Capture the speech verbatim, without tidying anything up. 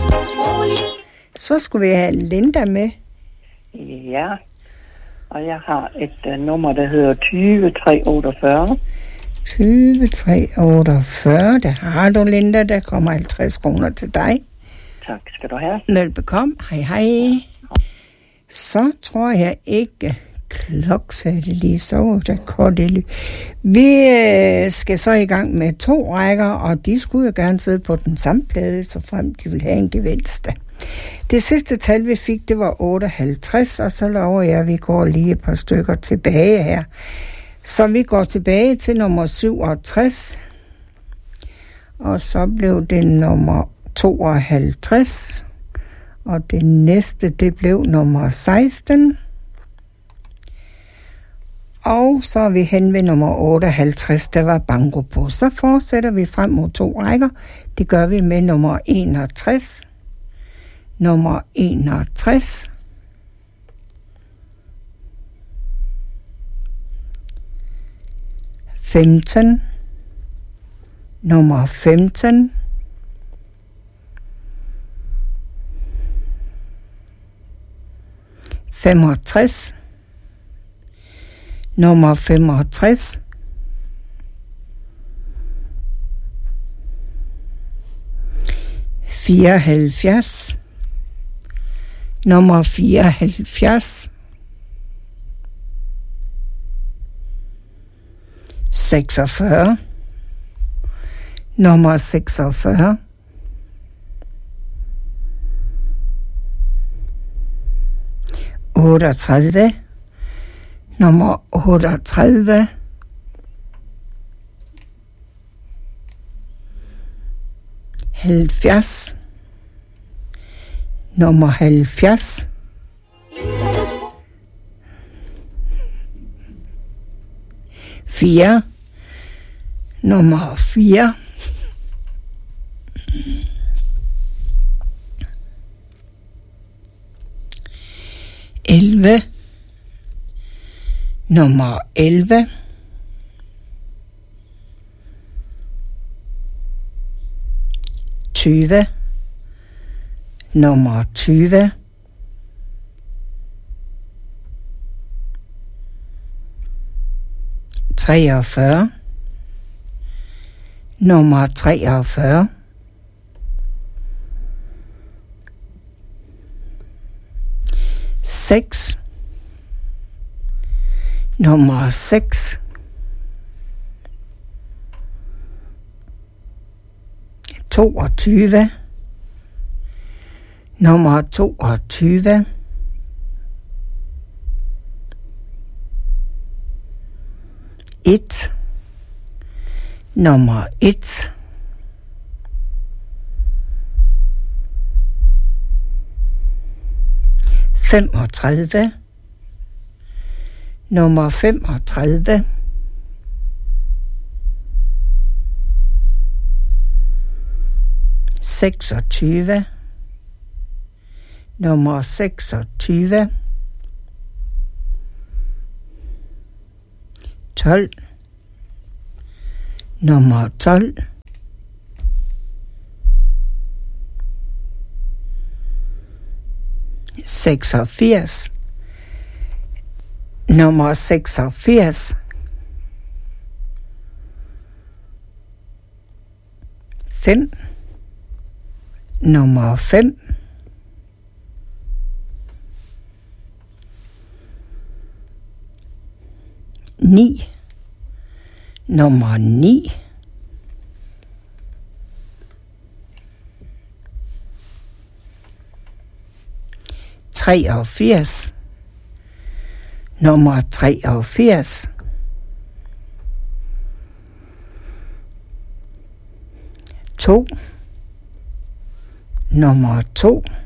Så skulle vi have Linda med. Ja, og jeg har et uh, nummer, der hedder tyve tre otteogfyrre. tyve tre otteogfyrre, der har du, Linda. Der kommer halvtreds kroner til dig. Tak skal du have. Velbekomme. Hej, hej. Så tror jeg ikke, klok sagde det lige så, der kort det. Vi øh, skal så i gang med to rækker, og de skulle jo gerne sidde på den samme plade, så frem de vil have en gevinst. Det sidste tal, vi fik, det var otteoghalvtreds, og så lover jeg, at vi går lige et par stykker tilbage her. Så vi går tilbage til nummer syvogtres, og så blev det nummer tooghalvtreds, og det næste, det blev nummer seksten. Og så er vi hen ved nummer otteoghalvtreds, der var banko på. Så fortsætter vi frem mod to rækker. Det gør vi med nummer enogtres. Nummer enogtres. femten. Nummer femten. femogtres. Nummer femogtres. fireoghalvfjerds. Nummer fireoghalvfjerds. seksogfyrre. Nummer seksogfyrre. otteogtredive. Nummer otteogtredive. halvfjerds. Nummer halvfjerds. fire. Nummer fire. elleve. Nummer elleve. tyve. Nummer tyve. treogfyrre. Nummer treogfyrre. seks. Nummer seks. toogtyve. Nummer toogtyve. et. Nummer et. femogtredive. Nummer femogtredive. seksogtyve. Nummer seksogtyve. tolv. Nummer tolv. seksogfirs. Nummer seksogfirs. fem. Nummer fem. ni. Nummer ni. treogfirs. Nummer treogfirs. to. Nummer to.